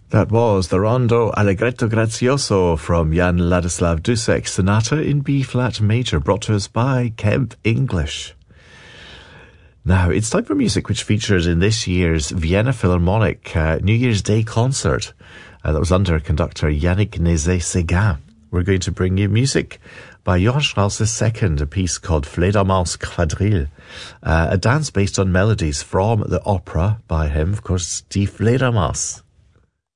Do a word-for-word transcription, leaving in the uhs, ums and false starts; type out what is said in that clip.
That was the Rondo Allegretto Grazioso from Jan Ladislav Dussek, Sonata in B-flat major, brought to us by Kemp English. Now, it's time for music which features in this year's Vienna Philharmonic uh, New Year's Day concert uh, that was under conductor Yannick Nézet-Séguin. We're going to bring you music by Johann Strauss the Second, a piece called Fledermaus Quadrille, uh, a dance based on melodies from the opera by him, of course, Die Fledermaus.